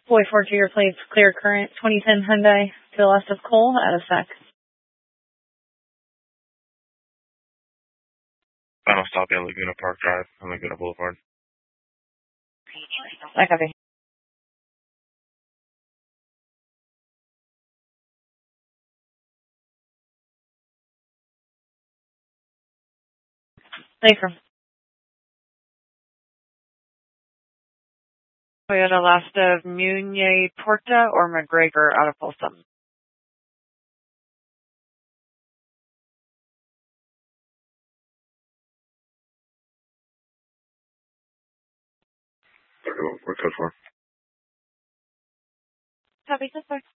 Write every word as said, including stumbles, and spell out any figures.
Boy four to your place, clear current, twenty ten Hyundai to the left of Cole at a sec. Final stop at Laguna Park Drive on Laguna Boulevard. I copy. Thanks, sir. Toyota last of Munier Porta or McGregor out of Folsom. We're code for. Copy, sir.